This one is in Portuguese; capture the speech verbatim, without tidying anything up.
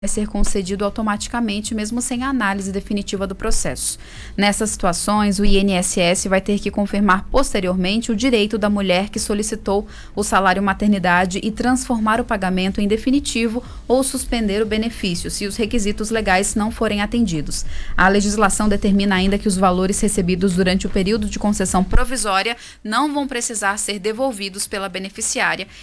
vai ser concedido automaticamente, mesmo sem a análise definitiva do processo. Nessas situações, o I N S S vai ter que confirmar posteriormente o direito da mulher que solicitou o salário maternidade e transformar o pagamento em definitivo ou suspender o benefício, se os requisitos legais não forem atendidos. A legislação determina ainda que os valores recebidos durante o período de concessão provisória não vão precisar ser devolvidos pela beneficiária